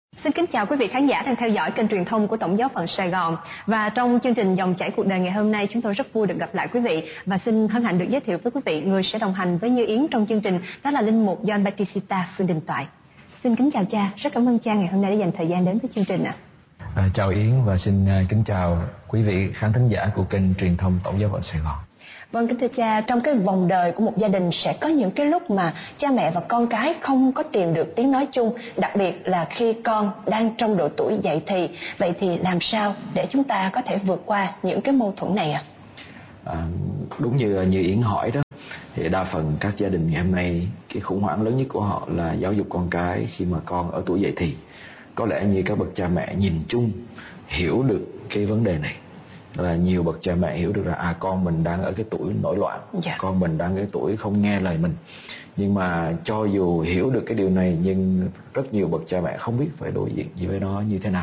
Xin kính chào quý vị khán giả đang theo dõi kênh truyền thông của Tổng giáo phận Sài Gòn. Và trong chương trình Dòng chảy cuộc đời ngày hôm nay, chúng tôi rất vui được gặp lại quý vị và xin hân hạnh được giới thiệu với quý vị người sẽ đồng hành với Như Yến trong chương trình, đó là linh mục Gioan Battista Phương Đình Toại. Xin kính chào cha, rất cảm ơn cha ngày hôm nay đã dành thời gian đến với chương trình ạ. Chào Yến và xin kính chào quý vị khán thính giả của kênh truyền thông Tổng giáo phận Sài Gòn. Vâng, kính thưa cha, trong cái vòng đời của một gia đình sẽ có những cái lúc mà cha mẹ và con cái không có tìm được tiếng nói chung, đặc biệt là khi con đang trong độ tuổi dậy thì. Vậy thì làm sao để chúng ta có thể vượt qua những cái mâu thuẫn này ạ? Đúng như Yến hỏi đó, thì đa phần các gia đình ngày hôm nay cái khủng hoảng lớn nhất của họ là giáo dục con cái khi mà con ở tuổi dậy thì. Có lẽ như các bậc cha mẹ nhìn chung hiểu được cái vấn đề này, là nhiều bậc cha mẹ hiểu được là con mình đang ở cái tuổi nổi loạn, con mình đang ở cái tuổi không nghe lời mình. Nhưng mà cho dù hiểu được cái điều này, nhưng rất nhiều bậc cha mẹ không biết phải đối diện với nó như thế nào.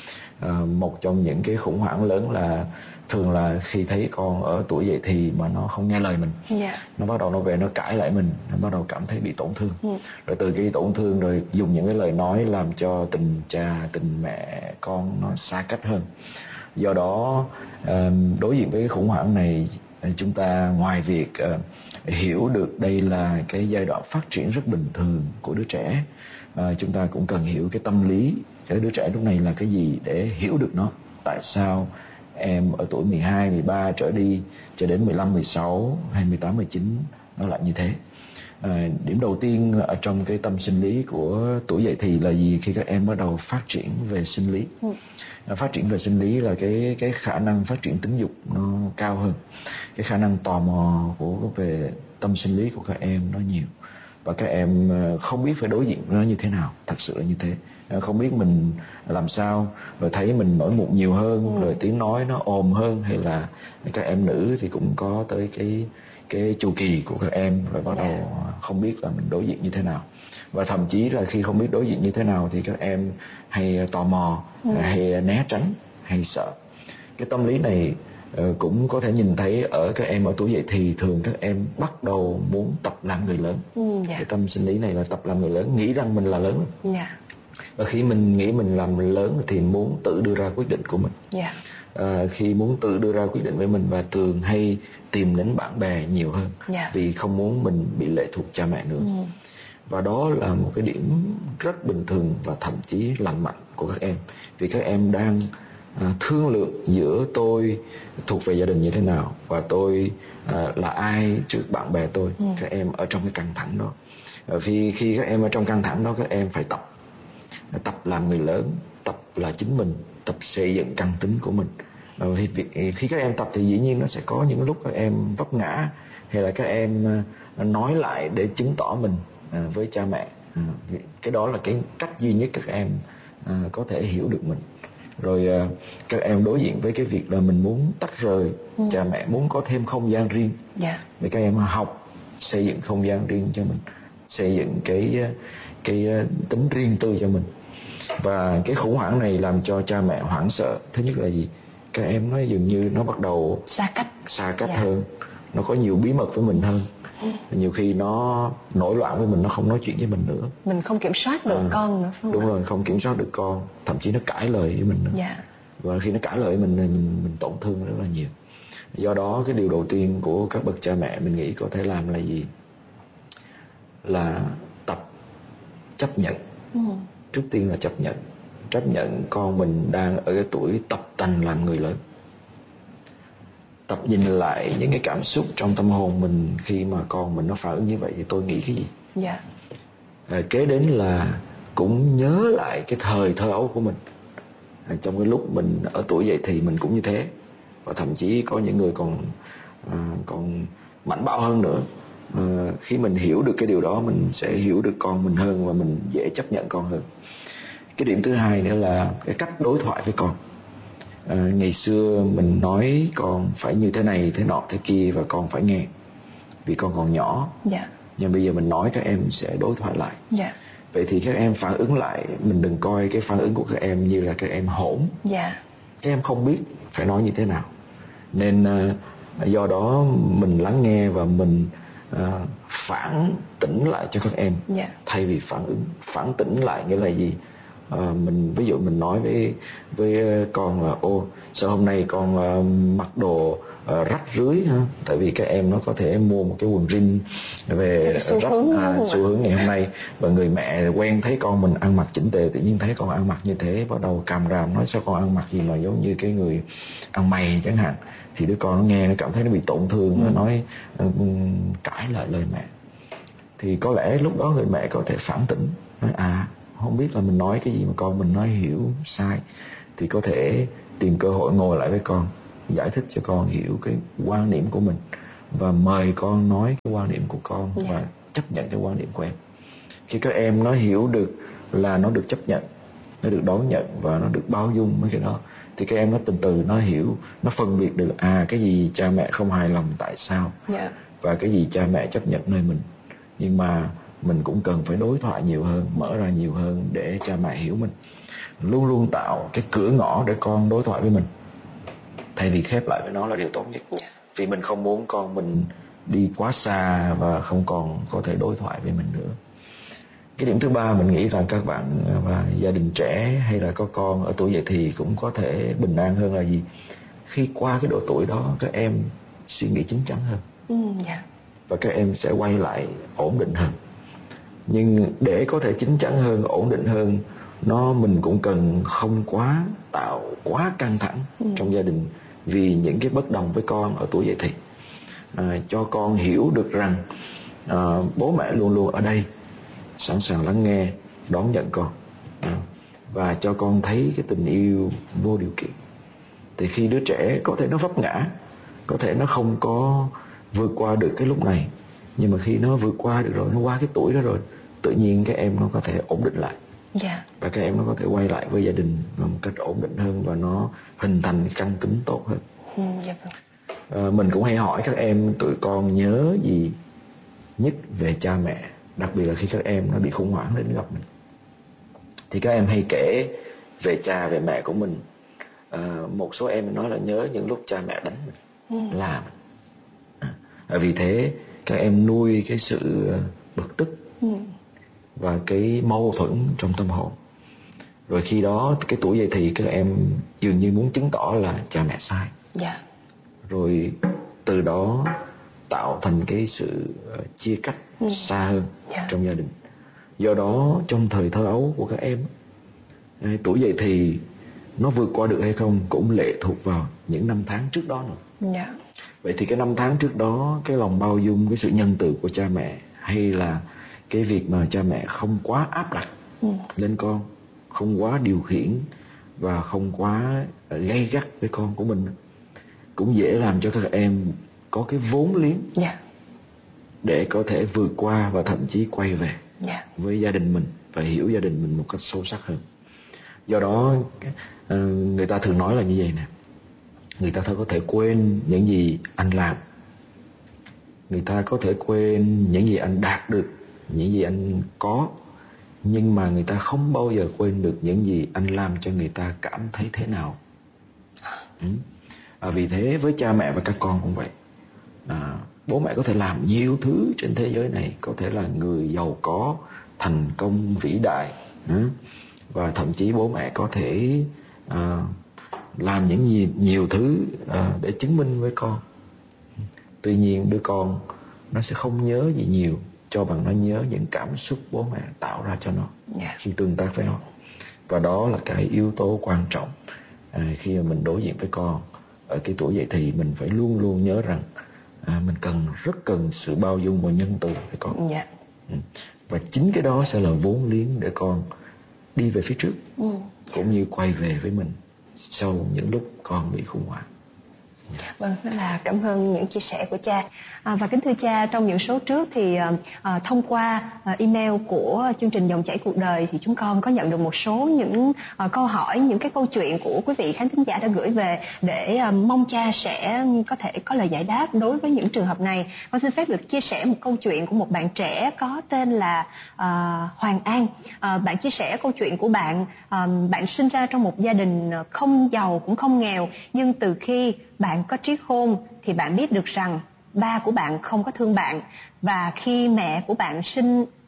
Một trong những cái khủng hoảng lớn là thường là khi thấy con ở tuổi dậy thì mà nó không nghe lời mình, nó bắt đầu nó về nó cãi lại mình, nó bắt đầu cảm thấy bị tổn thương. Rồi từ cái tổn thương rồi dùng những cái lời nói làm cho tình cha tình mẹ con nó xa cách hơn. Do đó đối diện với cái khủng hoảng này, chúng ta ngoài việc hiểu được đây là cái giai đoạn phát triển rất bình thường của đứa trẻ, chúng ta cũng cần hiểu cái tâm lý cái đứa trẻ lúc này là cái gì để hiểu được nó. Tại sao em ở tuổi 12, 13 trở đi cho đến 15, 16 hay 18, 19 nó lại như thế. Điểm đầu tiên ở trong cái tâm sinh lý của tuổi dậy thì là gì? Khi các em bắt đầu phát triển về sinh lý. Phát triển về sinh lý là cái khả năng phát triển tính dục nó cao hơn, cái khả năng tò mò về tâm sinh lý của các em nó nhiều, và các em không biết phải đối diện với nó như thế nào. Thật sự là như thế, không biết mình làm sao, rồi thấy mình nổi mụn nhiều hơn, rồi tiếng nói nó ồm hơn, hay là các em nữ thì cũng có tới cái chu kỳ của các em, rồi bắt đầu không biết là mình đối diện như thế nào. Và thậm chí là khi không biết đối diện như thế nào thì các em hay tò mò, hay né tránh, hay sợ. Cái tâm lý này cũng có thể nhìn thấy ở các em ở tuổi dậy thì. Thường các em bắt đầu muốn tập làm người lớn. Cái tâm sinh lý này là tập làm người lớn, nghĩ rằng mình là lớn. Và khi mình nghĩ mình làm lớn thì muốn tự đưa ra quyết định của mình. Khi muốn tự đưa ra quyết định với mình, và thường hay tìm đến bạn bè nhiều hơn, vì không muốn mình bị lệ thuộc cha mẹ nữa. Và đó là một cái điểm rất bình thường và thậm chí lành mạnh của các em, vì các em đang thương lượng giữa tôi thuộc về gia đình như thế nào và tôi là ai trước bạn bè tôi. Các em ở trong cái căng thẳng đó. Vì khi các em ở trong căng thẳng đó, các em phải tập làm người lớn, tập là chính mình, tập xây dựng căn tính của mình. Khi các em tập thì dĩ nhiên nó sẽ có những lúc các em vấp ngã, hay là các em nói lại để chứng tỏ mình với cha mẹ. Cái đó là cái cách duy nhất các em có thể hiểu được mình. Rồi các em đối diện với cái việc là mình muốn tách rời cha mẹ, muốn có thêm không gian riêng. Để các em học xây dựng không gian riêng cho mình, xây dựng cái tính riêng tư cho mình. Và cái khủng hoảng này làm cho cha mẹ hoảng sợ. Thứ nhất là gì? Các em nó dường như nó bắt đầu xa cách hơn, nó có nhiều bí mật với mình hơn. Nhiều khi nó nổi loạn với mình, nó không nói chuyện với mình nữa, mình không kiểm soát được con nữa. Đúng rồi, không kiểm soát được con, thậm chí nó cãi lời với mình nữa. Và khi nó cãi lời với mình tổn thương rất là nhiều. Do đó cái điều đầu tiên của các bậc cha mẹ mình nghĩ có thể làm là gì? Là tập chấp nhận. Trước tiên là chấp nhận con mình đang ở cái tuổi tập tành làm người lớn. Tập nhìn lại những cái cảm xúc trong tâm hồn mình khi mà con mình nó phản ứng như vậy thì tôi nghĩ cái gì. Kế đến là cũng nhớ lại cái thời thơ ấu của mình. Trong cái lúc mình ở tuổi dậy thì mình cũng như thế. Và thậm chí có những người còn mạnh bạo hơn nữa. Khi mình hiểu được cái điều đó, mình sẽ hiểu được con mình hơn và mình dễ chấp nhận con hơn. Cái điểm thứ hai nữa là cái cách đối thoại với con. Ngày xưa mình nói con phải như thế này, thế nọ, thế kia, và con phải nghe vì con còn nhỏ. Nhưng bây giờ mình nói các em sẽ đối thoại lại. Vậy thì các em phản ứng lại, mình đừng coi cái phản ứng của các em như là các em hỗn. Các em không biết phải nói như thế nào. Nên do đó mình lắng nghe và mình phản tỉnh lại cho các em. Thay vì phản ứng. Phản tỉnh lại nghĩa là gì? Mình ví dụ mình nói với con là sao hôm nay con mặc đồ rách rưới ha, tại vì các em nó có thể mua một cái quần jean về xu hướng ngày hôm nay, và người mẹ quen thấy con mình ăn mặc chỉnh tề, tự nhiên thấy con ăn mặc như thế bắt đầu càm ràm nói sao con ăn mặc gì mà giống như cái người ăn mày chẳng hạn, thì đứa con nó nghe nó cảm thấy nó bị tổn thương, nó nói cãi lại lời mẹ. Thì có lẽ lúc đó người mẹ có thể phản tỉnh, nói không biết là mình nói cái gì mà con mình nói hiểu sai, thì có thể tìm cơ hội ngồi lại với con, giải thích cho con hiểu cái quan điểm của mình và mời con nói cái quan điểm của con và chấp nhận cái quan điểm của em. Khi các em nó hiểu được là nó được chấp nhận, nó được đón nhận và nó được bao dung với cái đó, thì các em nó từ từ nó hiểu, nó phân biệt được cái gì cha mẹ không hài lòng tại sao, và cái gì cha mẹ chấp nhận nơi mình. Nhưng mà mình cũng cần phải đối thoại nhiều hơn, mở ra nhiều hơn để cha mẹ hiểu mình. Luôn luôn tạo cái cửa ngõ để con đối thoại với mình, thay vì khép lại với nó là điều tốt nhất. Vì mình không muốn con mình đi quá xa và không còn có thể đối thoại với mình nữa. Cái điểm thứ ba mình nghĩ là các bạn và gia đình trẻ hay là có con ở tuổi dậy thì cũng có thể bình an hơn là gì? Khi qua cái độ tuổi đó các em suy nghĩ chín chắn hơn. Và các em sẽ quay lại ổn định hơn. Nhưng để có thể chín chắn hơn, ổn định hơn, mình cũng cần không tạo quá căng thẳng trong gia đình vì những cái bất đồng với con ở tuổi dậy thì. Cho con hiểu được rằng bố mẹ luôn luôn ở đây, sẵn sàng lắng nghe, đón nhận con, và cho con thấy cái tình yêu vô điều kiện. Thì khi đứa trẻ có thể nó vấp ngã, có thể nó không có vượt qua được cái lúc này, nhưng mà khi nó vượt qua được rồi, nó qua cái tuổi đó rồi, tự nhiên các em nó có thể ổn định lại. Và các em nó có thể quay lại với gia đình một cách ổn định hơn, và nó hình thành cái căn tính tốt hơn. Mình cũng hay hỏi các em tụi con nhớ gì nhất về cha mẹ, đặc biệt là khi các em nó bị khủng hoảng đến gặp mình. Thì các em hay kể về cha về mẹ của mình. Một số em nói là nhớ những lúc cha mẹ đánh mình, la mình. Vì thế các em nuôi cái sự bực tức và cái mâu thuẫn trong tâm hồn. Rồi khi đó cái tuổi dậy thì các em dường như muốn chứng tỏ là cha mẹ sai. Rồi từ đó tạo thành cái sự chia cách xa hơn trong gia đình. Do đó trong thời thơ ấu của các em, tuổi dậy thì nó vượt qua được hay không cũng lệ thuộc vào những năm tháng trước đó nữa. Vậy thì cái năm tháng trước đó, cái lòng bao dung, cái sự nhân từ của cha mẹ, hay là cái việc mà cha mẹ không quá áp đặt lên con, không quá điều khiển và không quá gay gắt với con của mình, cũng dễ làm cho các em có cái vốn liếng để có thể vượt qua và thậm chí quay về với gia đình mình và hiểu gia đình mình một cách sâu sắc hơn. Do đó người ta thường nói là như vậy nè, người ta có thể quên những gì anh làm, người ta có thể quên những gì anh đạt được, những gì anh có, nhưng mà người ta không bao giờ quên được những gì anh làm cho người ta cảm thấy thế nào. Vì thế với cha mẹ và các con cũng vậy. Bố mẹ có thể làm nhiều thứ trên thế giới này, có thể là người giàu có, thành công, vĩ đại, và thậm chí bố mẹ có thể làm những nhiều thứ để chứng minh với con. Tuy nhiên đứa con nó sẽ không nhớ gì nhiều, cho bằng nó nhớ những cảm xúc bố mẹ tạo ra cho nó khi tương tác với nó. Và đó là cái yếu tố quan trọng khi mà mình đối diện với con ở cái tuổi dậy thì. Mình phải luôn luôn nhớ rằng mình rất cần sự bao dung và nhân từ với con. Và chính cái đó sẽ là vốn liếng để con đi về phía trước, cũng như quay về với mình sau những lúc con bị khủng hoảng. Vâng, rất là cảm ơn những chia sẻ của cha. Và kính thưa cha, trong những số trước thì thông qua email của chương trình Dòng chảy cuộc đời thì chúng con có nhận được một số những câu hỏi, những cái câu chuyện của quý vị khán thính giả đã gửi về để mong cha sẽ có thể có lời giải đáp đối với những trường hợp này. Con xin phép được chia sẻ một câu chuyện của một bạn trẻ có tên là Hoàng An. Bạn chia sẻ câu chuyện của bạn. Bạn sinh ra trong một gia đình không giàu cũng không nghèo, nhưng từ khi bạn có trí khôn thì bạn biết được rằng ba của bạn không có thương bạn, và khi mẹ của bạn sinh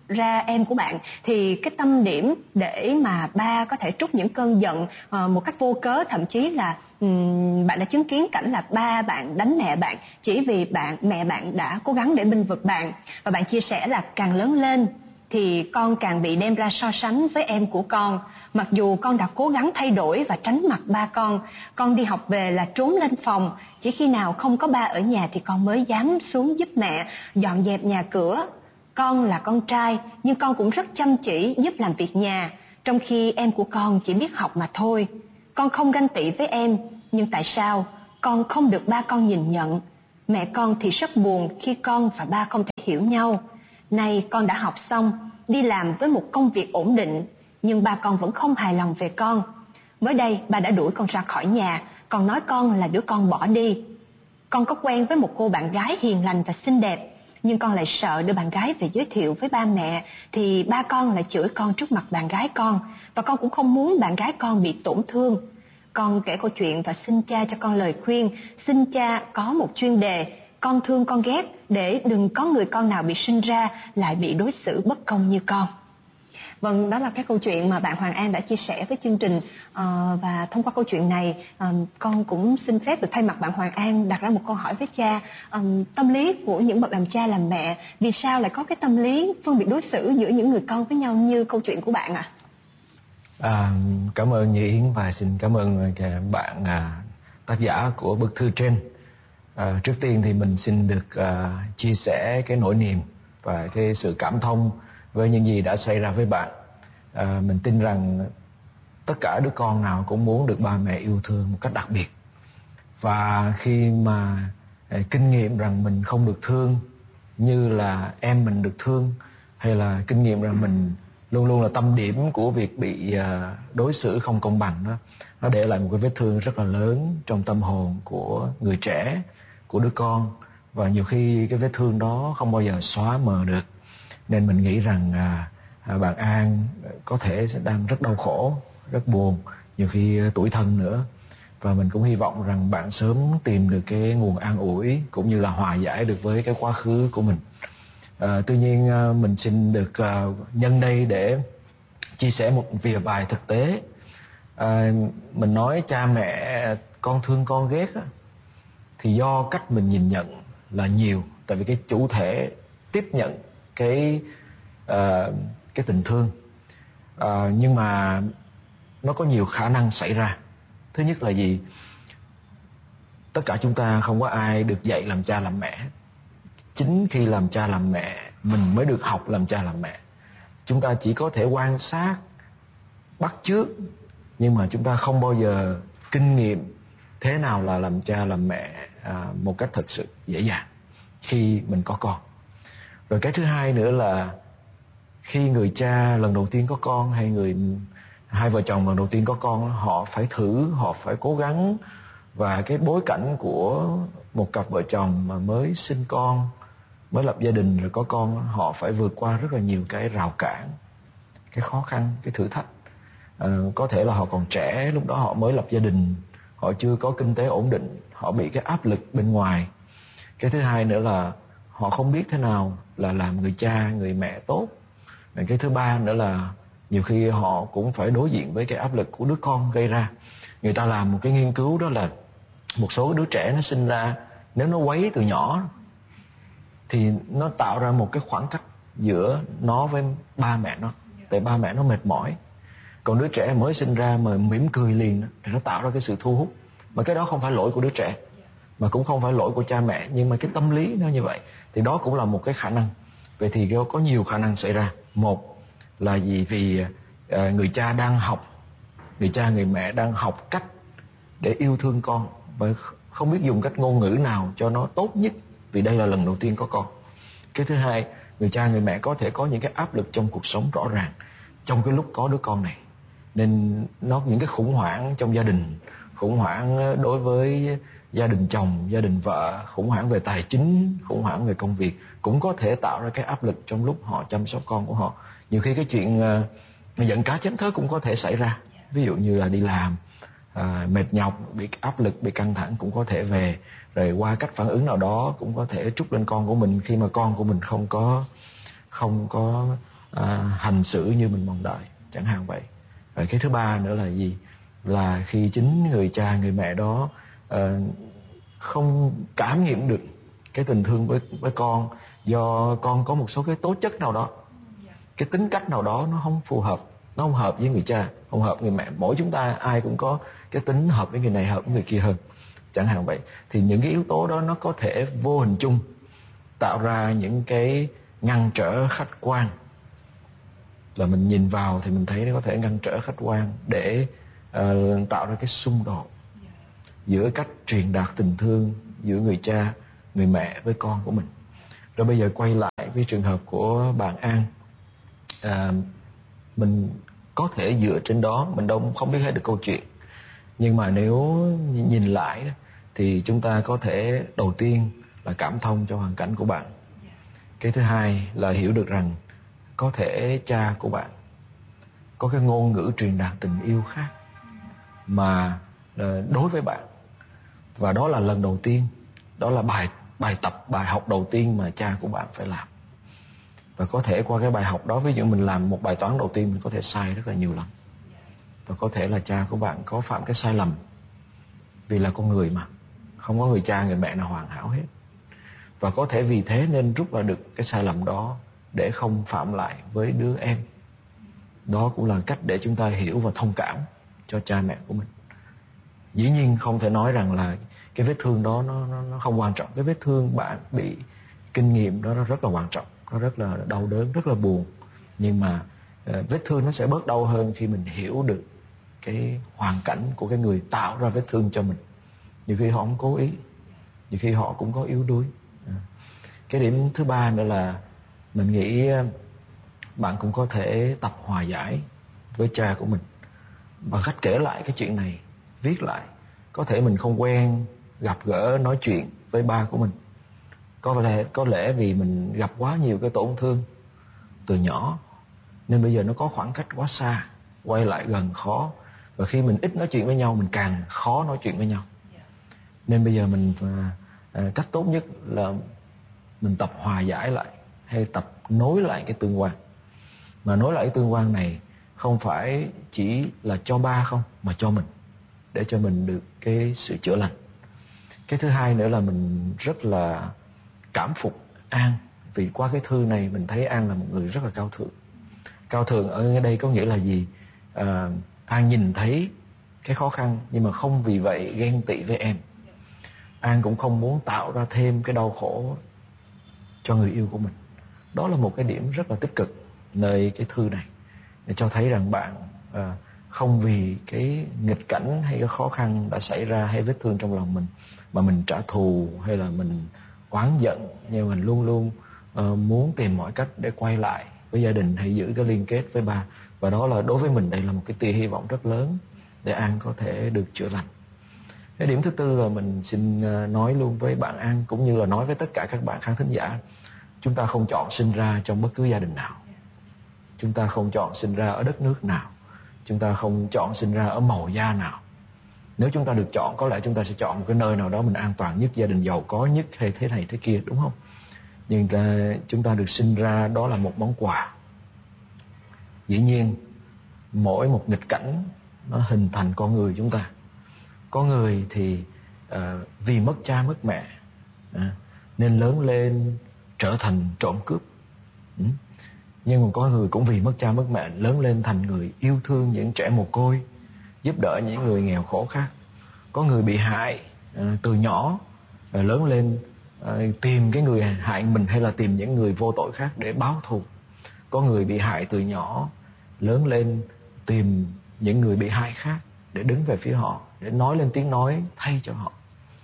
ra em của bạn, thì cái tâm điểm để mà ba có thể trút những cơn giận một cách vô cớ, thậm chí là bạn đã chứng kiến cảnh là ba bạn đánh mẹ bạn chỉ vì mẹ bạn đã cố gắng để bênh vực bạn. Và bạn chia sẻ là càng lớn lên thì con càng bị đem ra so sánh với em của con. Mặc dù con đã cố gắng thay đổi và tránh mặt ba con đi học về là trốn lên phòng, chỉ khi nào không có ba ở nhà thì con mới dám xuống giúp mẹ dọn dẹp nhà cửa. Con là con trai nhưng con cũng rất chăm chỉ giúp làm việc nhà, trong khi em của con chỉ biết học mà thôi. Con không ganh tị với em, nhưng tại sao con không được ba con nhìn nhận? Mẹ con thì rất buồn khi con và ba không thể hiểu nhau. Nay con đã học xong, đi làm với một công việc ổn định, nhưng ba con vẫn không hài lòng về con. Mới đây ba đã đuổi con ra khỏi nhà, còn nói con là đứa con bỏ đi. Con có quen với một cô bạn gái hiền lành và xinh đẹp, nhưng con lại sợ đưa bạn gái về giới thiệu với ba mẹ thì ba con lại chửi con trước mặt bạn gái con, và con cũng không muốn bạn gái con bị tổn thương. Con kể câu chuyện và xin cha cho con lời khuyên. Xin cha có một chuyên đề con thương con ghét, để đừng có người con nào bị sinh ra lại bị đối xử bất công như con. Vâng, đó là cái câu chuyện mà bạn Hoàng An đã chia sẻ với chương trình. Và thông qua câu chuyện này, con cũng xin phép được thay mặt bạn Hoàng An đặt ra một câu hỏi với cha. Tâm lý của những bậc làm cha làm mẹ, vì sao lại có cái tâm lý phân biệt đối xử giữa những người con với nhau như câu chuyện của bạn ạ? Cảm ơn Như Yến và xin cảm ơn bạn tác giả của bức thư trên. Trước tiên thì mình xin được chia sẻ cái nỗi niềm và cái sự cảm thông với những gì đã xảy ra với bạn. Mình tin rằng tất cả đứa con nào cũng muốn được ba mẹ yêu thương một cách đặc biệt. Và khi mà kinh nghiệm rằng mình không được thương như là em mình được thương, hay là kinh nghiệm rằng mình luôn luôn là tâm điểm của việc bị đối xử không công bằng đó, nó để lại một cái vết thương rất là lớn trong tâm hồn của người trẻ, của đứa con. Và nhiều khi cái vết thương đó không bao giờ xóa mờ được. Nên mình nghĩ rằng bạn An có thể sẽ đang rất đau khổ, rất buồn, nhiều khi tủi thân nữa. Và mình cũng hy vọng rằng bạn sớm tìm được cái nguồn an ủi cũng như là hòa giải được với cái quá khứ của mình. Tuy nhiên mình xin được nhân đây để chia sẻ một vài thực tế. Mình nói cha mẹ con thương con ghét á, thì do cách mình nhìn nhận là nhiều. Tại vì cái chủ thể tiếp nhận cái tình thương, nhưng mà nó có nhiều khả năng xảy ra. Thứ nhất là gì? Tất cả chúng ta không có ai được dạy làm cha làm mẹ. Chính khi làm cha làm mẹ mình mới được học làm cha làm mẹ. Chúng ta chỉ có thể quan sát, bắt chước, nhưng mà chúng ta không bao giờ kinh nghiệm thế nào là làm cha làm mẹ một cách thật sự dễ dàng khi mình có con. Rồi cái thứ hai nữa là khi người cha lần đầu tiên có con, hay hai vợ chồng lần đầu tiên có con, họ phải thử, họ phải cố gắng. Và cái bối cảnh của một cặp vợ chồng mà mới sinh con, mới lập gia đình rồi có con, họ phải vượt qua rất là nhiều cái rào cản, cái khó khăn, cái thử thách. Có thể là họ còn trẻ, lúc đó họ mới lập gia đình, họ chưa có kinh tế ổn định, họ bị cái áp lực bên ngoài. Cái thứ hai nữa là họ không biết thế nào là làm người cha, người mẹ tốt. Cái thứ ba nữa là nhiều khi họ cũng phải đối diện với cái áp lực của đứa con gây ra. Người ta làm một cái nghiên cứu đó là một số đứa trẻ nó sinh ra, nếu nó quấy từ nhỏ thì nó tạo ra một cái khoảng cách giữa nó với ba mẹ nó. Tại ba mẹ nó mệt mỏi. Còn đứa trẻ mới sinh ra mà mỉm cười liền thì nó tạo ra cái sự thu hút. Mà cái đó không phải lỗi của đứa trẻ, mà cũng không phải lỗi của cha mẹ, nhưng mà cái tâm lý nó như vậy. Thì đó cũng là một cái khả năng. Vậy thì có nhiều khả năng xảy ra. Một là gì? Vì người cha đang học, người cha người mẹ đang học cách để yêu thương con, và không biết dùng cách ngôn ngữ nào cho nó tốt nhất, vì đây là lần đầu tiên có con. Cái thứ hai, người cha người mẹ có thể có những cái áp lực trong cuộc sống rõ ràng trong cái lúc có đứa con này. Nên những cái khủng hoảng trong gia đình, khủng hoảng đối với gia đình chồng, gia đình vợ, khủng hoảng về tài chính, khủng hoảng về công việc cũng có thể tạo ra cái áp lực trong lúc họ chăm sóc con của họ. Nhiều khi cái chuyện giận cá chém thớt cũng có thể xảy ra. Ví dụ như là đi làm mệt nhọc, bị áp lực, bị căng thẳng cũng có thể về, rồi qua cách phản ứng nào đó cũng có thể trút lên con của mình khi mà con của mình không có hành xử như mình mong đợi, chẳng hạn vậy. Rồi cái thứ ba nữa là gì? Là khi chính người cha người mẹ đó không cảm nghiệm được cái tình thương với con, do con có một số cái tố chất nào đó, cái tính cách nào đó nó không phù hợp, nó không hợp với người cha, không hợp người mẹ. Mỗi chúng ta ai cũng có cái tính hợp với người này, hợp với người kia hơn, chẳng hạn vậy. Thì những cái yếu tố đó nó có thể vô hình chung tạo ra những cái ngăn trở khách quan, là mình nhìn vào thì mình thấy nó có thể ngăn trở khách quan để tạo ra cái xung đột giữa cách truyền đạt tình thương giữa người cha, người mẹ với con của mình. Rồi bây giờ quay lại với trường hợp của bạn An, mình có thể dựa trên đó, mình đâu không biết hết được câu chuyện, nhưng mà nếu nhìn lại thì chúng ta có thể đầu tiên là cảm thông cho hoàn cảnh của bạn. Cái thứ hai là hiểu được rằng có thể cha của bạn có cái ngôn ngữ truyền đạt tình yêu khác mà đối với bạn, và đó là lần đầu tiên, đó là bài tập, bài học đầu tiên mà cha của bạn phải làm. Và có thể qua cái bài học đó, ví dụ mình làm một bài toán đầu tiên, mình có thể sai rất là nhiều lần, và có thể là cha của bạn có phạm cái sai lầm, vì là con người mà, không có người cha người mẹ nào hoàn hảo hết. Và có thể vì thế nên rút ra được cái sai lầm đó để không phạm lại với đứa em. Đó cũng là cách để chúng ta hiểu và thông cảm cho cha mẹ của mình. Dĩ nhiên không thể nói rằng là cái vết thương đó nó không quan trọng. Cái vết thương bạn bị kinh nghiệm đó nó rất là quan trọng, nó rất là đau đớn, rất là buồn. Nhưng mà vết thương nó sẽ bớt đau hơn khi mình hiểu được cái hoàn cảnh của cái người tạo ra vết thương cho mình. Nhiều khi họ không cố ý, nhiều khi họ cũng có yếu đuối. Cái điểm thứ ba nữa là mình nghĩ bạn cũng có thể tập hòa giải với cha của mình bằng cách kể lại cái chuyện này, viết lại. Có thể mình không quen gặp gỡ nói chuyện với ba của mình, có lẽ vì mình gặp quá nhiều cái tổn thương từ nhỏ nên bây giờ nó có khoảng cách quá xa, quay lại gần khó. Và khi mình ít nói chuyện với nhau, mình càng khó nói chuyện với nhau. Nên bây giờ mình cách tốt nhất là mình tập hòa giải lại, hay tập nối lại cái tương quan. Mà nối lại cái tương quan này không phải chỉ là cho ba không, mà cho mình, để cho mình được cái sự chữa lành. Cái thứ hai nữa là mình rất là cảm phục An, vì qua cái thư này mình thấy An là một người rất là cao thượng. Cao thượng ở đây có nghĩa là gì? An nhìn thấy cái khó khăn, nhưng mà không vì vậy ghen tị với em. An cũng không muốn tạo ra thêm cái đau khổ cho người yêu của mình. Đó là một cái điểm rất là tích cực nơi cái thư này, để cho thấy rằng bạn không vì cái nghịch cảnh hay cái khó khăn đã xảy ra hay vết thương trong lòng mình mà mình trả thù hay là mình oán giận, nhưng mình luôn luôn muốn tìm mọi cách để quay lại với gia đình hay giữ cái liên kết với ba. Và đó là đối với mình đây là một cái tia hy vọng rất lớn để An có thể được chữa lành. Cái điểm thứ tư là mình xin nói luôn với bạn An, cũng như là nói với tất cả các bạn khán thính giả, chúng ta không chọn sinh ra trong bất cứ gia đình nào, chúng ta không chọn sinh ra ở đất nước nào, chúng ta không chọn sinh ra ở màu da nào. Nếu chúng ta được chọn, có lẽ chúng ta sẽ chọn một cái nơi nào đó mình an toàn nhất, gia đình giàu có nhất, hay thế này thế kia, đúng không? Nhưng chúng ta được sinh ra, đó là một món quà. Dĩ nhiên mỗi một nghịch cảnh nó hình thành con người chúng ta. Có người thì vì mất cha mất mẹ nên lớn lên trở thành trộm cướp. Nhưng mà có người cũng vì mất cha mất mẹ lớn lên thành người yêu thương những trẻ mồ côi, giúp đỡ những người nghèo khổ khác. Có người bị hại từ nhỏ, lớn lên tìm cái người hại mình hay là tìm những người vô tội khác để báo thù. Có người bị hại từ nhỏ, lớn lên tìm những người bị hại khác để đứng về phía họ, để nói lên tiếng nói thay cho họ.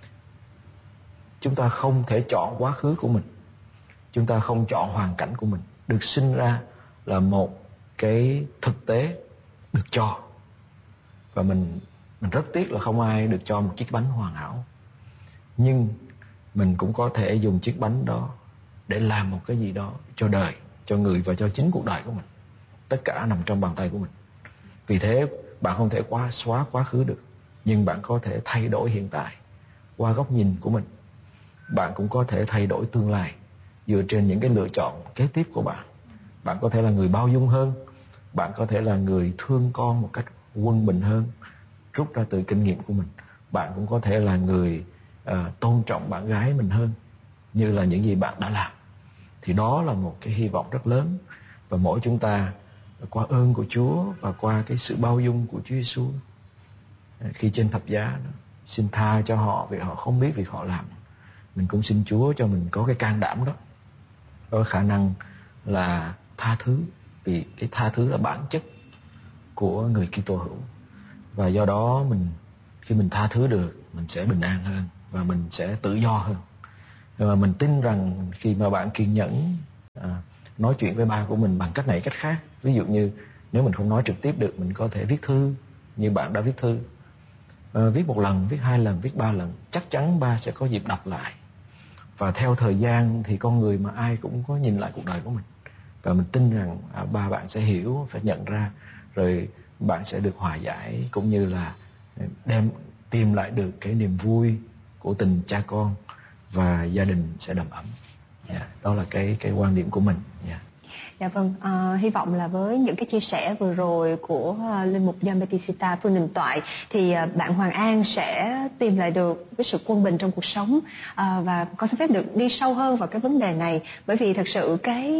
Chúng ta không thể chọn quá khứ của mình, chúng ta không chọn hoàn cảnh của mình. Được sinh ra là một cái thực tế được cho. Và mình rất tiếc là không ai được cho một chiếc bánh hoàn hảo. Nhưng mình cũng có thể dùng chiếc bánh đó để làm một cái gì đó cho đời, cho người và cho chính cuộc đời của mình. Tất cả nằm trong bàn tay của mình. Vì thế bạn không thể xóa quá khứ được, nhưng bạn có thể thay đổi hiện tại qua góc nhìn của mình. Bạn cũng có thể thay đổi tương lai dựa trên những cái lựa chọn kế tiếp của bạn. bạn có thể là người bao dung hơn, bạn có thể là người thương con một cách quân bình hơn, rút ra từ kinh nghiệm của mình. Bạn cũng có thể là người tôn trọng bạn gái mình hơn, như là những gì bạn đã làm. Thì đó là một cái hy vọng rất lớn. Và mỗi chúng ta qua ơn của Chúa và qua cái sự bao dung của Chúa Giêsu, khi trên thập giá xin tha cho họ vì họ không biết việc họ làm, mình cũng xin Chúa cho mình có cái can đảm đó, có khả năng là tha thứ, vì cái tha thứ là bản chất của người Kitô hữu. Và do đó khi mình tha thứ được, mình sẽ bình an hơn và mình sẽ tự do hơn. Và mình tin rằng khi mà bạn kiên nhẫn nói chuyện với ba của mình bằng cách này cách khác, ví dụ như nếu mình không nói trực tiếp được, mình có thể viết thư như bạn đã viết thư, viết 1 lần, viết 2 lần, viết 3 lần, chắc chắn ba sẽ có dịp đọc lại. Và theo thời gian thì con người mà ai cũng có nhìn lại cuộc đời của mình, và mình tin rằng ba bạn sẽ hiểu, phải nhận ra, rồi bạn sẽ được hòa giải, cũng như là tìm lại được cái niềm vui của tình cha con, và gia đình sẽ đầm ấm. Đó là cái quan điểm của mình. Dạ vâng, hy vọng là với những cái chia sẻ vừa rồi của linh mục John Bautista Phương Đình Toại thì bạn Hoàng An sẽ tìm lại được cái sự quân bình trong cuộc sống, và con xin phép được đi sâu hơn vào cái vấn đề này, bởi vì thật sự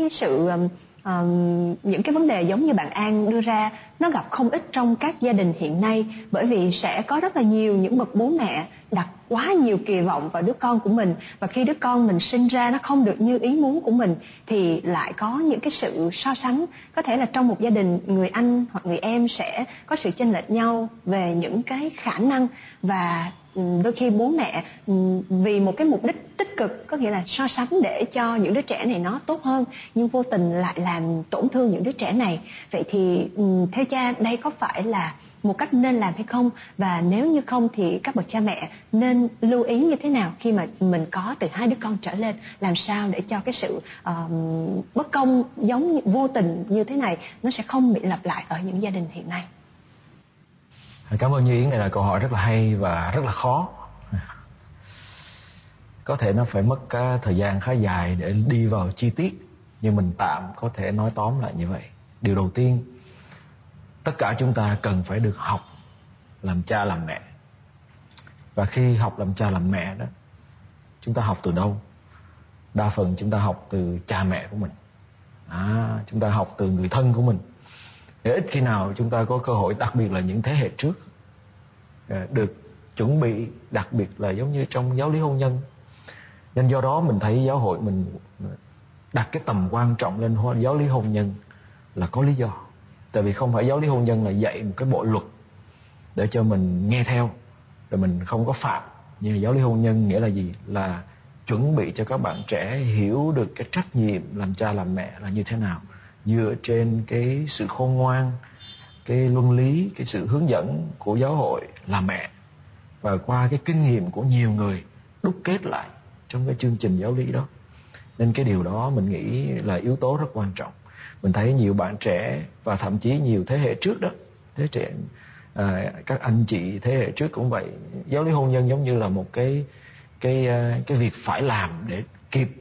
những cái vấn đề giống như bạn An đưa ra nó gặp không ít trong các gia đình hiện nay, bởi vì sẽ có rất là nhiều những bậc bố mẹ đặt quá nhiều kỳ vọng vào đứa con của mình, và khi đứa con mình sinh ra nó không được như ý muốn của mình thì lại có những cái sự so sánh. Có thể là trong một gia đình, người anh hoặc người em sẽ có sự chênh lệch nhau về những cái khả năng, và đôi khi bố mẹ vì một cái mục đích tích cực, có nghĩa là so sánh để cho những đứa trẻ này nó tốt hơn, nhưng vô tình lại làm tổn thương những đứa trẻ này. Vậy thì theo cha, đây có phải là một cách nên làm hay không? Và nếu như không thì các bậc cha mẹ nên lưu ý như thế nào khi mà mình có từ 2 đứa con trở lên, làm sao để cho cái sự bất công giống như vô tình như thế này nó sẽ không bị lặp lại ở những gia đình hiện nay? Cảm ơn Như Yến, này là câu hỏi rất là hay và rất là khó. Có thể nó phải mất cái thời gian khá dài để đi vào chi tiết, nhưng mình tạm có thể nói tóm lại như vậy. Điều đầu tiên, tất cả chúng ta cần phải được học làm cha làm mẹ. Và khi học làm cha làm mẹ đó, chúng ta học từ đâu? Đa phần chúng ta học từ cha mẹ của mình, chúng ta học từ người thân của mình. Để ít khi nào chúng ta có cơ hội, đặc biệt là những thế hệ trước, được chuẩn bị, đặc biệt là giống như trong giáo lý hôn nhân. Nên do đó mình thấy giáo hội mình đặt cái tầm quan trọng lên giáo lý hôn nhân là có lý do. Tại vì không phải giáo lý hôn nhân là dạy một cái bộ luật để cho mình nghe theo rồi mình không có phạm. Nhưng giáo lý hôn nhân nghĩa là gì? Là chuẩn bị cho các bạn trẻ hiểu được cái trách nhiệm làm cha làm mẹ là như thế nào, dựa trên cái sự khôn ngoan, cái luân lý, cái sự hướng dẫn của giáo hội là mẹ, và qua cái kinh nghiệm của nhiều người đúc kết lại trong cái chương trình giáo lý đó. Nên cái điều đó mình nghĩ là yếu tố rất quan trọng. Mình thấy nhiều bạn trẻ và thậm chí nhiều thế hệ trước đó, thế trẻ, các anh chị thế hệ trước cũng vậy, giáo lý hôn nhân giống như là một cái việc phải làm để kịp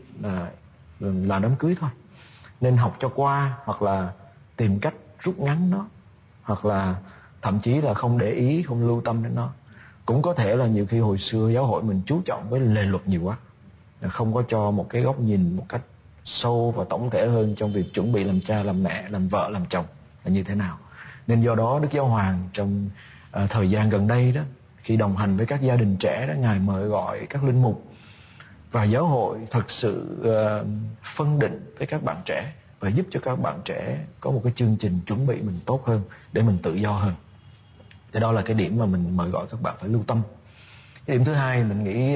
là đám cưới thôi. Nên học cho qua, hoặc là tìm cách rút ngắn nó, hoặc là thậm chí là không để ý, không lưu tâm đến nó. Cũng có thể là nhiều khi hồi xưa giáo hội mình chú trọng với lề luật nhiều quá, không có cho một cái góc nhìn một cách sâu và tổng thể hơn trong việc chuẩn bị làm cha, làm mẹ, làm vợ, làm chồng là như thế nào. Nên do đó Đức Giáo Hoàng trong thời gian gần đây đó, khi đồng hành với các gia đình trẻ đó, Ngài mời gọi các linh mục và giáo hội thật sự phân định với các bạn trẻ và giúp cho các bạn trẻ có một cái chương trình chuẩn bị mình tốt hơn để mình tự do hơn. Thì đó là cái điểm mà mình mời gọi các bạn phải lưu tâm. Cái điểm thứ hai mình nghĩ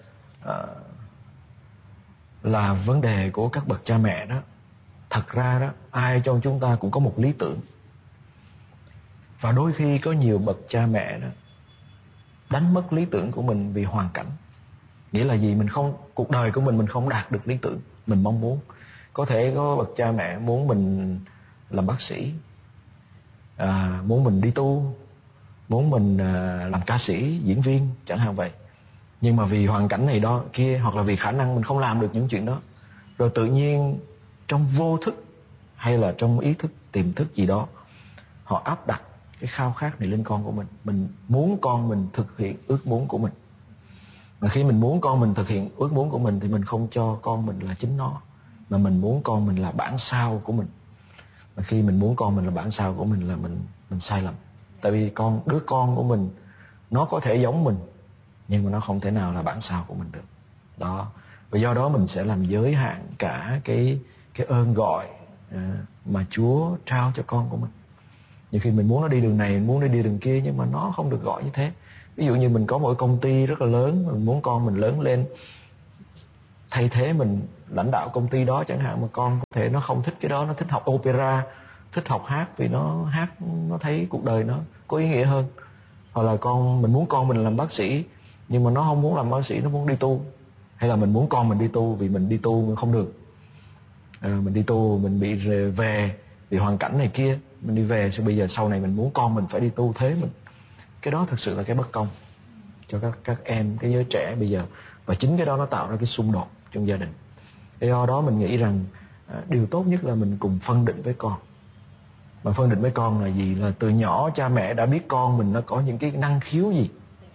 là vấn đề của các bậc cha mẹ đó. Thật ra đó, ai trong chúng ta cũng có một lý tưởng. Và đôi khi có nhiều bậc cha mẹ đó đánh mất lý tưởng của mình vì hoàn cảnh. Nghĩa là gì? Cuộc đời của mình không đạt được lý tưởng mình mong muốn. Có thể có bậc cha mẹ muốn mình làm bác sĩ, muốn mình đi tu, muốn mình làm ca sĩ, diễn viên chẳng hạn vậy. Nhưng mà vì hoàn cảnh này đó kia, hoặc là vì khả năng mình không làm được những chuyện đó, rồi tự nhiên trong vô thức hay là trong ý thức, tiềm thức gì đó, họ áp đặt cái khao khát này lên con của mình. Mình muốn con mình thực hiện ước muốn của mình. Mà khi mình muốn con mình thực hiện ước muốn của mình thì mình không cho con mình là chính nó, mà mình muốn con mình là bản sao của mình. Và khi mình muốn con mình là bản sao của mình là mình sai lầm. Tại vì đứa con của mình nó có thể giống mình, nhưng mà nó không thể nào là bản sao của mình được. Đó. Và do đó mình sẽ làm giới hạn cả cái ơn gọi mà Chúa trao cho con của mình. Nhiều khi mình muốn nó đi đường này, mình muốn nó đi đường kia, nhưng mà nó không được gọi như thế. Ví dụ như mình có một công ty rất là lớn, mình muốn con mình lớn lên thay thế mình lãnh đạo công ty đó chẳng hạn, mà con có thể nó không thích cái đó, nó thích học opera, thích học hát, vì nó hát nó thấy cuộc đời nó có ý nghĩa hơn. Hoặc là mình muốn con mình làm bác sĩ, nhưng mà nó không muốn làm bác sĩ, nó muốn đi tu. Hay là mình muốn con mình đi tu, vì mình đi tu mình không được, mình đi tu mình bị về vì hoàn cảnh này kia, mình đi về, bây giờ sau này mình muốn con mình phải đi tu thế mình. Cái đó thực sự là cái bất công cho các em, cái giới trẻ bây giờ. Và chính cái đó nó tạo ra cái xung đột trong gia đình. Do đó mình nghĩ rằng điều tốt nhất là mình cùng phân định với con. Mà phân định với con là gì? Là từ nhỏ cha mẹ đã biết con mình nó có những cái năng khiếu gì,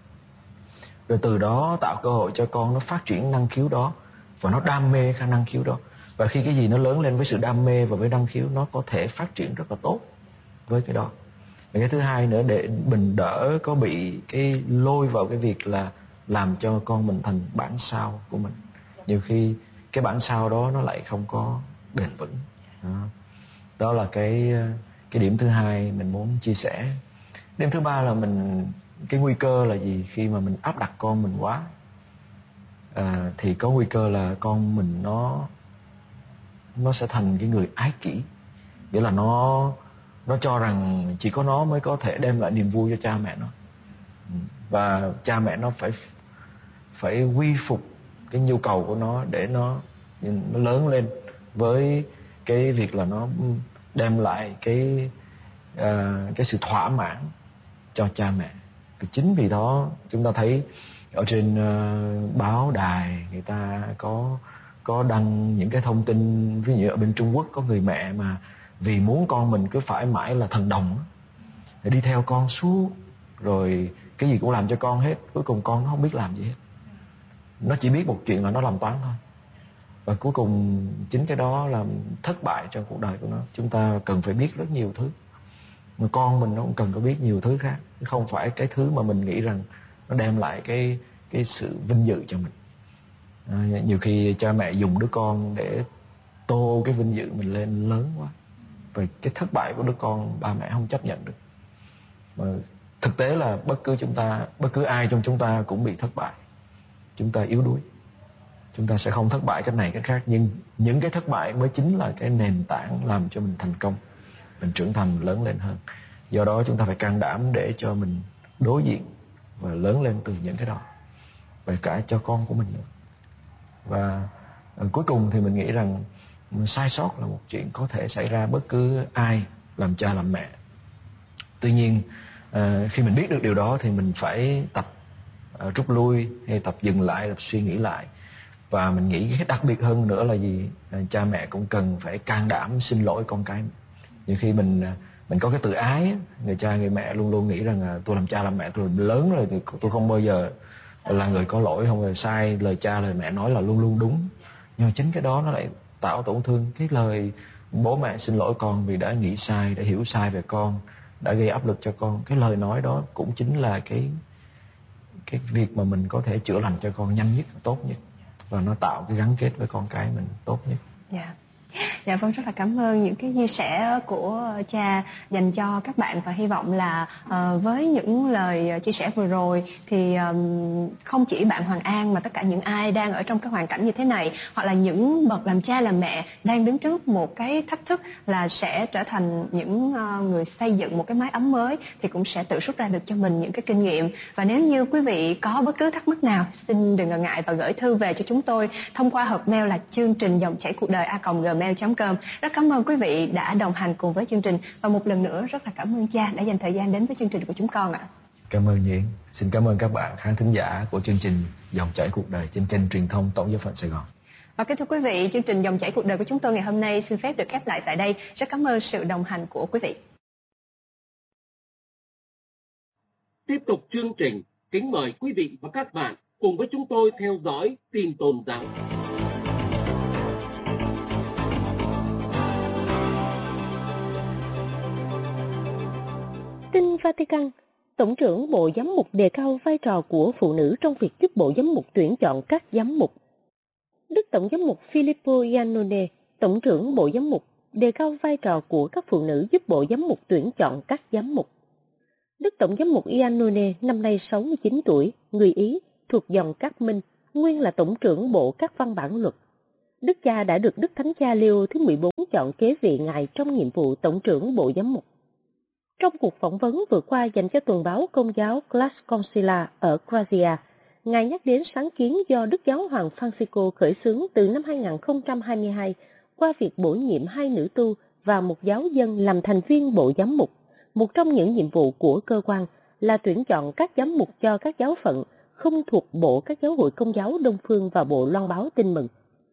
rồi từ đó tạo cơ hội cho con nó phát triển năng khiếu đó, và nó đam mê khả năng khiếu đó. Và khi cái gì nó lớn lên với sự đam mê và với năng khiếu, nó có thể phát triển rất là tốt với cái đó. Và cái thứ hai nữa, để mình đỡ có bị cái lôi vào cái việc là làm cho con mình thành bản sao của mình. Nhiều khi cái bản sao đó nó lại không có bền vững. Đó là cái điểm thứ hai mình muốn chia sẻ. Điểm thứ ba là cái nguy cơ là gì? Khi mà mình áp đặt con mình quá thì có nguy cơ là con mình nó sẽ thành cái người ái kỷ. Nghĩa là nó cho rằng chỉ có nó mới có thể đem lại niềm vui cho cha mẹ nó, và cha mẹ nó phải quy phục cái nhu cầu của nó để nó lớn lên với cái việc là nó đem lại cái sự thỏa mãn cho cha mẹ. Thì chính vì đó chúng ta thấy ở trên báo đài người ta có đăng những cái thông tin, ví dụ ở bên Trung Quốc có người mẹ mà vì muốn con mình cứ phải mãi là thần đồng, để đi theo con suốt, rồi cái gì cũng làm cho con hết, cuối cùng con nó không biết làm gì hết, nó chỉ biết một chuyện là nó làm toán thôi. Và cuối cùng chính cái đó làm thất bại trong cuộc đời của nó. Chúng ta cần phải biết rất nhiều thứ, mà con mình nó cũng cần có biết nhiều thứ khác, không phải cái thứ mà mình nghĩ rằng nó đem lại cái sự vinh dự cho mình. Nhiều khi cha mẹ dùng đứa con để tô cái vinh dự mình lên lớn quá, và cái thất bại của đứa con ba mẹ không chấp nhận được. Mà thực tế là bất cứ ai trong chúng ta cũng bị thất bại. Chúng ta yếu đuối, chúng ta sẽ không thất bại cách này cách khác, nhưng những cái thất bại mới chính là cái nền tảng làm cho mình thành công, mình trưởng thành, lớn lên hơn. Do đó chúng ta phải can đảm để cho mình đối diện và lớn lên từ những cái đó, và cả cho con của mình nữa. Và cuối cùng thì mình nghĩ rằng sai sót là một chuyện có thể xảy ra bất cứ ai làm cha làm mẹ. Tuy nhiên khi mình biết được điều đó thì mình phải tập rút lui, hay tập dừng lại, tập suy nghĩ lại. Và mình nghĩ cái đặc biệt hơn nữa là gì? Cha mẹ cũng cần phải can đảm xin lỗi con cái. Nhiều khi mình có cái tự ái, người cha người mẹ luôn luôn nghĩ rằng tôi làm cha làm mẹ, tôi lớn rồi thì tôi không bao giờ là người có lỗi, không bao giờ sai, lời cha lời mẹ nói là luôn luôn đúng. Nhưng mà chính cái đó nó lại tạo tổn thương. Cái lời bố mẹ xin lỗi con vì đã nghĩ sai, đã hiểu sai về con, đã gây áp lực cho con, cái lời nói đó cũng chính là cái việc mà mình có thể chữa lành cho con nhanh nhất, tốt nhất, và nó tạo cái gắn kết với con cái mình tốt nhất. Dạ vâng, rất là cảm ơn những cái chia sẻ của cha dành cho các bạn, và hy vọng là với những lời chia sẻ vừa rồi thì không chỉ bạn Hoàng An mà tất cả những ai đang ở trong cái hoàn cảnh như thế này, hoặc là những bậc làm cha làm mẹ đang đứng trước một cái thách thức là sẽ trở thành những người xây dựng một cái mái ấm mới, thì cũng sẽ tự rút ra được cho mình những cái kinh nghiệm. Và nếu như quý vị có bất cứ thắc mắc nào, xin đừng ngần ngại và gửi thư về cho chúng tôi thông qua hộp mail là chương trình dòng chảy cuộc đời @gmail.com. Rất cảm ơn quý vị đã đồng hành cùng với chương trình, và một lần nữa rất là cảm ơn cha đã dành thời gian đến với chương trình của chúng con ạ. Cảm ơn Nhi. Xin cảm ơn các bạn khán thính giả của chương trình Dòng chảy cuộc đời trên kênh truyền thông Tổng giáo phận Sài Gòn. Và kính thưa quý vị, chương trình Dòng chảy cuộc đời của chúng tôi ngày hôm nay xin phép được khép lại tại đây. Rất cảm ơn sự đồng hành của quý vị. Tiếp tục chương trình, kính mời quý vị và các bạn cùng với chúng tôi theo dõi tin tôn giáo. Tin Vatican, Tổng trưởng Bộ Giám mục đề cao vai trò của phụ nữ trong việc giúp Bộ Giám mục tuyển chọn các giám mục. Đức Tổng giám mục Filippo Iannone, Tổng trưởng Bộ Giám mục, đề cao vai trò của các phụ nữ giúp Bộ Giám mục tuyển chọn các giám mục. Đức Tổng giám mục Iannone, năm nay 69 tuổi, người Ý, thuộc dòng Các Minh, nguyên là Tổng trưởng Bộ các văn bản luật. Đức cha đã được Đức Thánh cha Leo thứ 14 chọn kế vị ngài trong nhiệm vụ Tổng trưởng Bộ Giám mục. Trong cuộc phỏng vấn vừa qua dành cho tuần báo Công giáo Class Concila ở Croatia, ngài nhắc đến sáng kiến do Đức Giáo hoàng Francisco khởi xướng từ năm 2022 qua việc bổ nhiệm 2 nữ tu và một giáo dân làm thành viên Bộ Giám mục. Một trong những nhiệm vụ của cơ quan là tuyển chọn các giám mục cho các giáo phận không thuộc Bộ các giáo hội Công giáo Đông Phương và Bộ Loan báo Tin mừng.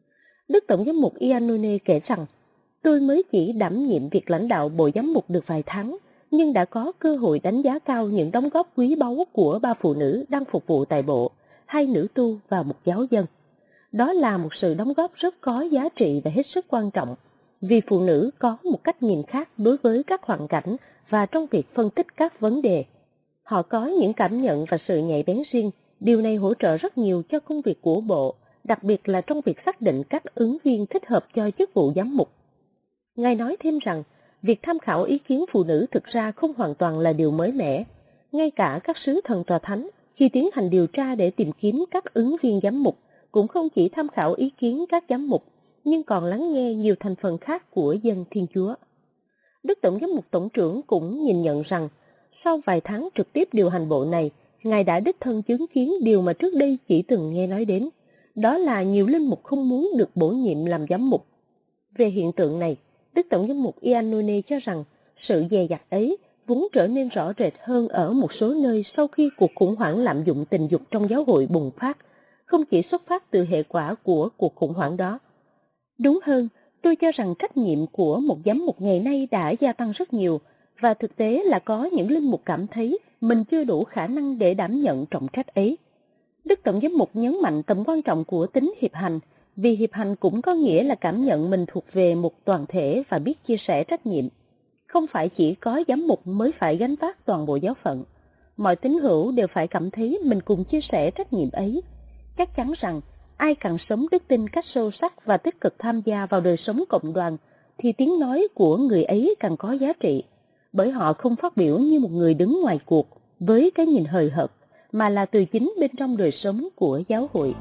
Đức Tổng giám mục Iannone kể rằng, tôi mới chỉ đảm nhiệm việc lãnh đạo Bộ Giám mục được vài tháng, nhưng đã có cơ hội đánh giá cao những đóng góp quý báu của 3 phụ nữ đang phục vụ tại Bộ, 2 nữ tu và một giáo dân. Đó là một sự đóng góp rất có giá trị và hết sức quan trọng, vì phụ nữ có một cách nhìn khác đối với các hoàn cảnh và trong việc phân tích các vấn đề. Họ có những cảm nhận và sự nhạy bén riêng, điều này hỗ trợ rất nhiều cho công việc của Bộ, đặc biệt là trong việc xác định các ứng viên thích hợp cho chức vụ giám mục. Ngài nói thêm rằng, việc tham khảo ý kiến phụ nữ thực ra không hoàn toàn là điều mới mẻ. Ngay cả các sứ thần tòa thánh, khi tiến hành điều tra để tìm kiếm các ứng viên giám mục, cũng không chỉ tham khảo ý kiến các giám mục, nhưng còn lắng nghe nhiều thành phần khác của dân Thiên Chúa. Đức Tổng giám mục Tổng trưởng cũng nhìn nhận rằng, sau vài tháng trực tiếp điều hành bộ này, Ngài đã đích thân chứng kiến điều mà trước đây chỉ từng nghe nói đến. Đó là nhiều linh mục không muốn được bổ nhiệm làm giám mục. Về hiện tượng này, Đức Tổng giám mục Iannone cho rằng sự dè dặt ấy vốn trở nên rõ rệt hơn ở một số nơi sau khi cuộc khủng hoảng lạm dụng tình dục trong giáo hội bùng phát, không chỉ xuất phát từ hệ quả của cuộc khủng hoảng đó. Đúng hơn, tôi cho rằng trách nhiệm của một giám mục ngày nay đã gia tăng rất nhiều, và thực tế là có những linh mục cảm thấy mình chưa đủ khả năng để đảm nhận trọng trách ấy. Đức Tổng giám mục nhấn mạnh tầm quan trọng của tính hiệp hành, vì hiệp hành cũng có nghĩa là cảm nhận mình thuộc về một toàn thể và biết chia sẻ trách nhiệm. Không phải chỉ có giám mục mới phải gánh vác toàn bộ giáo phận. Mọi tín hữu đều phải cảm thấy mình cùng chia sẻ trách nhiệm ấy. Chắc chắn rằng, ai càng sống đức tin cách sâu sắc và tích cực tham gia vào đời sống cộng đoàn, thì tiếng nói của người ấy càng có giá trị, bởi họ không phát biểu như một người đứng ngoài cuộc, với cái nhìn hời hợt, mà là từ chính bên trong đời sống của giáo hội.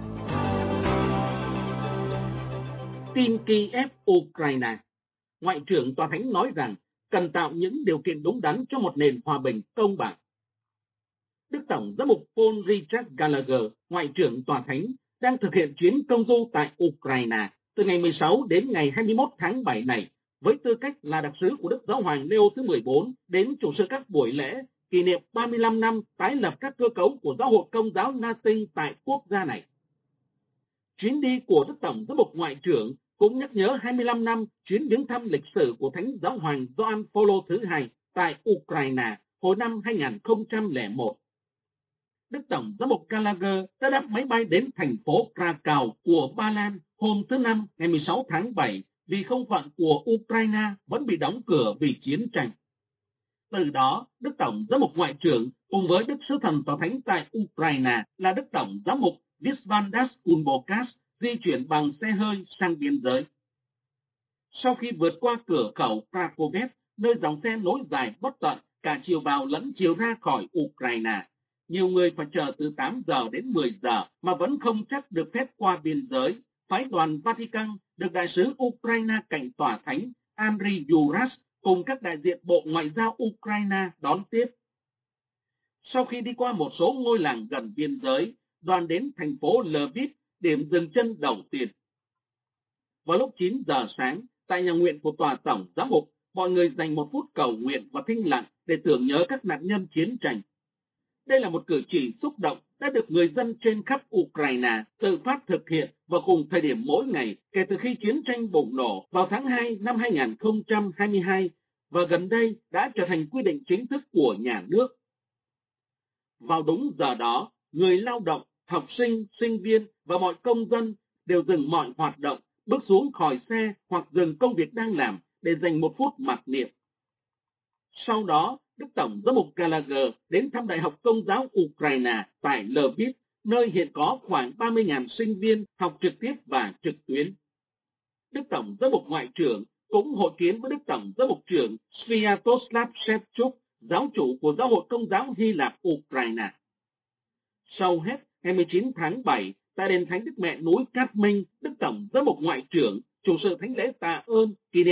Tin Kiev, Ukraine. Ngoại trưởng Tòa Thánh nói rằng cần tạo những điều kiện đúng đắn cho một nền hòa bình công bằng. Đức Tổng giám mục Paul Richard Gallagher, Ngoại trưởng Tòa Thánh, đang thực hiện chuyến công du tại Ukraine từ ngày 16 đến ngày 21 tháng 7 này, với tư cách là đặc sứ của Đức Giáo hoàng Leo thứ 14 đến chủ sự các buổi lễ kỷ niệm 35 năm tái lập các cơ cấu của giáo hội Công giáo Latin tại quốc gia này. Chuyến đi của Đức Tổng giám mục Ngoại trưởng cũng nhắc nhớ 25 năm chuyến viếng thăm lịch sử của Thánh Giáo hoàng Gioan Phaolô thứ hai tại Ukraine hồi năm 2001. Đức Tổng giám mục Gallagher đã đáp máy bay đến thành phố Krakow của Ba Lan hôm thứ Năm ngày 16 tháng 7 vì không phận của Ukraine vẫn bị đóng cửa vì chiến tranh. Từ đó, Đức Tổng giám mục Ngoại trưởng cùng với Đức Sứ thần Tòa Thánh tại Ukraine là Đức Tổng giám mục Visvaldas Kulbokas di chuyển bằng xe hơi sang biên giới. Sau khi vượt qua cửa khẩu Krakow, nơi dòng xe nối dài bất tận cả chiều vào lẫn chiều ra khỏi Ukraine, nhiều người phải chờ từ 8 giờ đến 10 giờ mà vẫn không chắc được phép qua biên giới. Phái đoàn Vatican được đại sứ Ukraine cạnh Tòa Thánh Andriy Yuras cùng các đại diện Bộ Ngoại giao Ukraine đón tiếp. Sau khi đi qua một số ngôi làng gần biên giới, đoàn đến thành phố Lviv, điểm dừng chân đầu tiên. Vào lúc 9 giờ sáng, tại nhà nguyện của Tòa Tổng Giám mục, mọi người dành một phút cầu nguyện và thinh lặng để tưởng nhớ các nạn nhân chiến tranh. Đây là một cử chỉ xúc động đã được người dân trên khắp Ukraine tự phát thực hiện vào cùng thời điểm mỗi ngày kể từ khi chiến tranh bùng nổ vào tháng 2 năm 2022 và gần đây đã trở thành quy định chính thức của nhà nước. Vào đúng giờ đó, người lao động, học sinh, sinh viên và mọi công dân đều dừng mọi hoạt động, bước xuống khỏi xe hoặc dừng công việc đang làm để dành một phút mặc niệm. Sau đó, Đức Tổng giám mục Gallagher đến thăm Đại học Công giáo Ukraine tại Lviv, nơi hiện có khoảng 30.000 sinh viên học trực tiếp và trực tuyến. Đức Tổng giám mục Ngoại trưởng cũng hội kiến với Đức Tổng giám mục trưởng Sviatoslav Shevchuk, giáo chủ của Giáo hội Công giáo Hy Lạp Ukraine. Sau hết, ngày 19 tháng 7, tại đền Thánh Đức Mẹ núi Cát Minh, Đức Tổng giám mục Ngoại trưởng chủ sự thánh lễ tạ ơn kỷ niệm